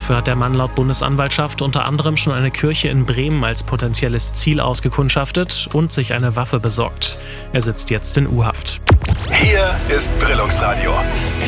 Dafür hat der Mann laut Bundesanwaltschaft unter anderem schon eine Kirche in Bremen als potenzielles Ziel ausgekundschaftet und sich eine Waffe besorgt. Er sitzt jetzt in U-Haft. Hier ist Brillungsradio.